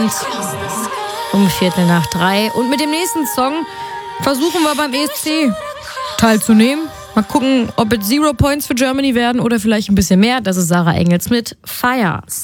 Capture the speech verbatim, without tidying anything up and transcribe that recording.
Abend um Viertel nach drei. Und mit dem nächsten Song versuchen wir beim E S C teilzunehmen. Mal gucken, ob es Zero Points für Germany werden oder vielleicht ein bisschen mehr. Das ist Sarah Engels mit Fire.